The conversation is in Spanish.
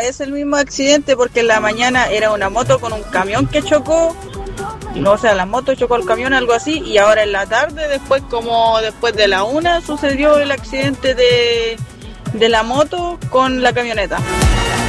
es el mismo accidente porque en la mañana era una moto con un camión que chocó. O sea, la moto chocó al camión, algo así, y ahora en la tarde, después de la 1, sucedió el accidente de la moto con la camioneta.